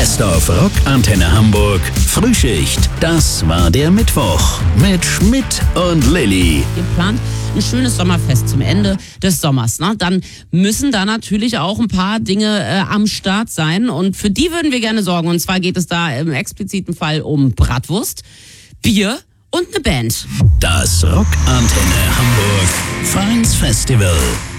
Best of Rock Antenne Hamburg Frühschicht. Das war der Mittwoch mit Schmidt und Lilly. Ihr plant ein schönes Sommerfest zum Ende des Sommers. Ne? Dann müssen da natürlich auch ein paar Dinge am Start sein. Und für die würden wir gerne sorgen. Und zwar geht es da im expliziten Fall um Bratwurst, Bier und eine Band. Das Rock Antenne Hamburg Vereinsfestival.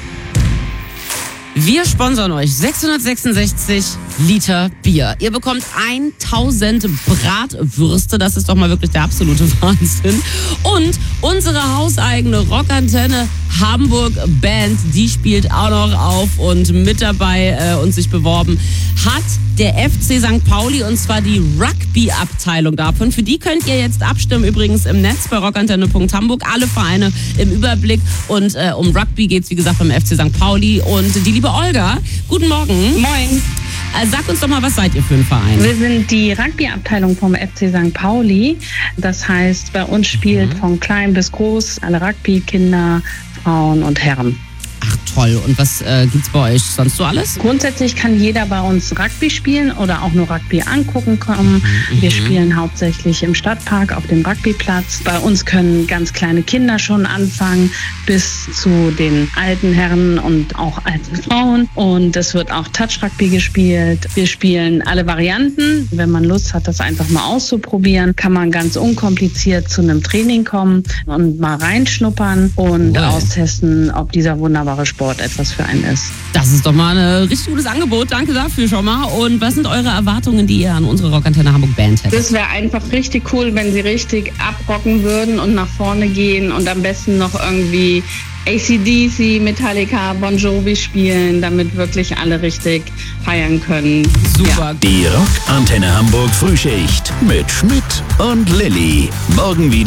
Wir sponsern euch 666 Liter Bier. Ihr bekommt 1000 Bratwürste. Das ist doch mal wirklich der absolute Wahnsinn. Und unsere hauseigene Rockantenne Hamburg Band, die spielt auch noch auf und mit dabei und sich beworben hat der FC St. Pauli, und zwar die Rugby-Abteilung davon. Für die könnt ihr jetzt abstimmen, übrigens im Netz bei rockantenne.hamburg. Alle Vereine im Überblick. Und um Rugby geht's, wie gesagt, beim FC St. Pauli. Und die liebe Olga, guten Morgen. Moin. Sag uns doch mal, was seid ihr für ein Verein? Wir sind die Rugby-Abteilung vom FC St. Pauli. Das heißt, bei uns spielt von klein bis groß alle Rugby, Kinder, Frauen und Herren. Ach toll, und was gibt's bei euch sonst so alles? Grundsätzlich kann jeder bei uns Rugby spielen oder auch nur Rugby angucken kommen. Wir spielen hauptsächlich im Stadtpark auf dem Rugbyplatz. Bei uns können ganz kleine Kinder schon anfangen bis zu den alten Herren und auch alten Frauen. Und es wird auch Touch-Rugby gespielt. Wir spielen alle Varianten. Wenn man Lust hat, das einfach mal auszuprobieren, kann man ganz unkompliziert zu einem Training kommen und mal reinschnuppern und austesten, ob dieser wunderbare Sport etwas für einen ist. Das ist doch mal ein richtig gutes Angebot. Danke dafür schon mal. Und was sind eure Erwartungen, die ihr an unsere Rockantenne Hamburg Band hättet? Das wäre einfach richtig cool, wenn sie richtig abrocken würden und nach vorne gehen und am besten noch irgendwie AC/DC, Metallica, Bon Jovi spielen, damit wirklich alle richtig feiern können. Super. Die Rock Antenne Hamburg Frühschicht mit Schmidt und Lilly. Morgen wieder.